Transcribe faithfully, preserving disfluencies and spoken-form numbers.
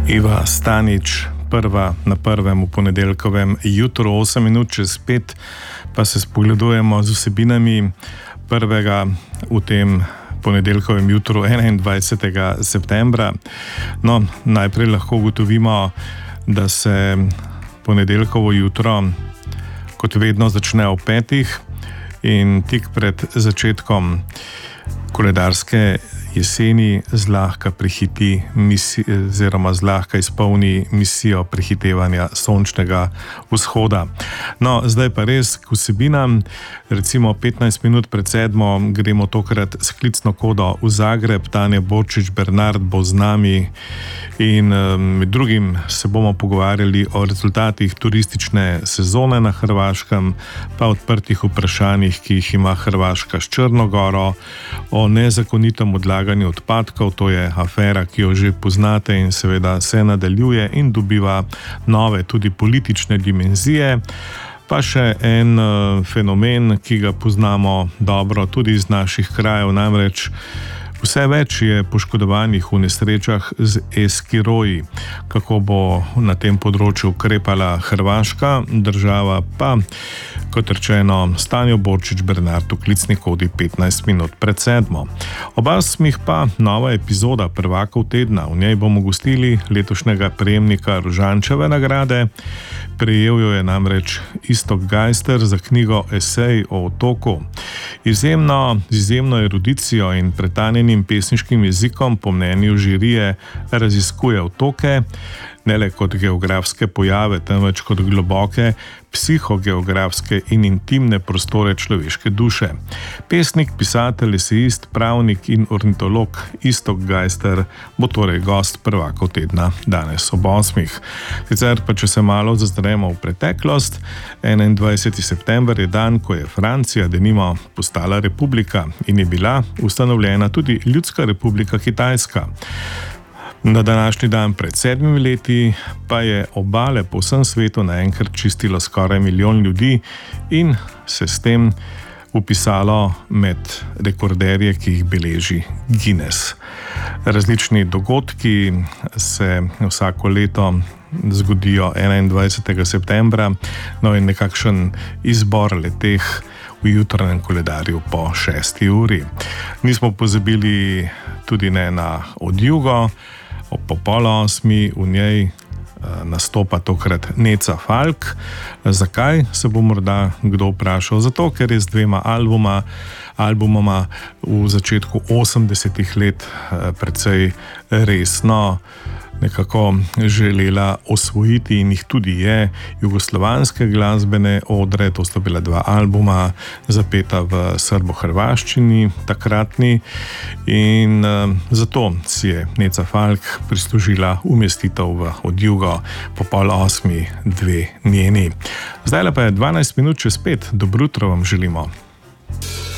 Iva Stanič, prva na prvem v ponedeljkovem jutru, osem minut čez pet, pa se spogledujemo z vsebinami prvega v tem ponedeljkovem jutru enaindvajsetega septembra. No, najprej lahko ugotovimo, da se ponedeljkovo jutro kot vedno začne ob petih in tik pred začetkom koledarske jeseni zlahka prehiti misijo, oziroma zlahka izpolni misijo prehitevanja sončnega vzhoda. No, zdaj pa res k vsebinam. Recimo petnajst minut pred sedmo gremo tokrat s klicno kodo v Zagreb. Tanja Borčič Bernard bo z nami in med drugim se bomo pogovarjali o rezultatih turistične sezone na Hrvaškem, pa odprtih vprašanjih, ki jih ima Hrvaška s Črno goro, o nezakonitem odlaganju odpadkov, to je afera, ki jo že poznate in seveda se nadaljuje in dobiva nove tudi politične dimenzije. Pa še en uh, fenomen, ki ga poznamo dobro tudi iz naših krajev, namreč vse več je poškodovanih v nesrečah z eskiroji. Kako bo na tem področju ukrepala Hrvaška, država pa, kot rečeno, s Tanjo Borčič Bernard v klicni kodi petnajst minut pred sedmo. Ob osmih pa nova epizoda Prvakov tedna. V njej bomo gostili letošnjega prejemnika Rožančeve nagrade. Prejel jo je namreč Iztok Gajster za knjigo Esej o otoku. Izjemno, z izjemno erudicijo in pretanjenim pesniškim jezikom po mnenju žirije raziskuje otoke, ne le kot geografske pojave, temveč kot globoke psihogeografske in intimne prostore človeške duše. Pesnik, pisatelj, esejist, pravnik in ornitolog Iztok Gajster bo torej gost Prvakov tedna danes ob osmih. Sicer pa, če se malo zazremo v preteklost, enaindvajseti september je dan, ko je Francija denimo postala republika in je bila ustanovljena tudi Ljudska republika Kitajska. Na današnji dan pred sedmimi leti pa je obale po vsem svetu naenkrat čistilo skoraj milijon ljudi in se s tem vpisalo med rekorderje, ki jih beleži Guinness. Različni dogodki se vsako leto zgodijo enaindvajsetega septembra, no in nekakšen izbor leteh v jutranjem koledarju po šesti uri. Nismo pozabili tudi ne na odjugo. Ob pol osmi v njej nastopa tokrat Neca Falk. Zakaj, se bo morda kdo vprašal? Zato, ker je z dvema albuma, albumoma v začetku osemdesetih let precej resno nekako želela osvojiti in jih tudi je jugoslovanske glasbene odre. To sta bila dva albuma, zapeta v srbo-hrvaščini takratni, in uh, zato si je Neca Falk prislužila umestitev v odjugo po pol osmi dve njeni. Zdaj pa je dvanajst minut čez pet. Dobro jutro vam želimo.